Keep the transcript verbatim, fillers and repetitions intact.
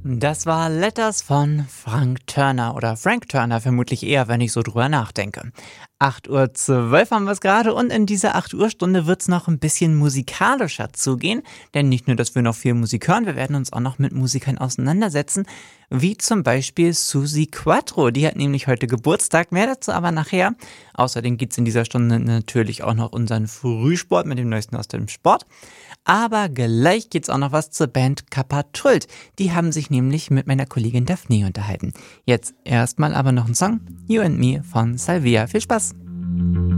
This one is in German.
Das war Letters von Frank Turner oder Frank Turner vermutlich eher, wenn ich so drüber nachdenke. acht Uhr zwölf haben wir es gerade und in dieser acht Uhr Stunde wird es noch ein bisschen musikalischer zugehen. Denn nicht nur, dass wir noch viel Musik hören, wir werden uns auch noch mit Musikern auseinandersetzen, wie zum Beispiel Suzi Quatro. Die hat nämlich heute Geburtstag, mehr dazu aber nachher. Außerdem gibt es in dieser Stunde natürlich auch noch unseren Frühsport mit dem Neuesten aus dem Sport. Aber gleich geht's auch noch was zur Band Kappa Trult. Die haben sich nämlich mit meiner Kollegin Daphne unterhalten. Jetzt erstmal aber noch ein Song, You and Me von Salvia. Viel Spaß!